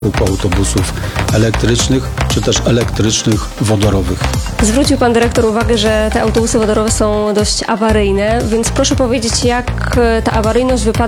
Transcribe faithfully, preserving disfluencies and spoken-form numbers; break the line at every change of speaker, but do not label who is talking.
autobusów elektrycznych, czy też elektrycznych wodorowych.
Zwrócił pan dyrektor uwagę, że te autobusy wodorowe są dość awaryjne, więc proszę powiedzieć, jak ta awaryjność wypada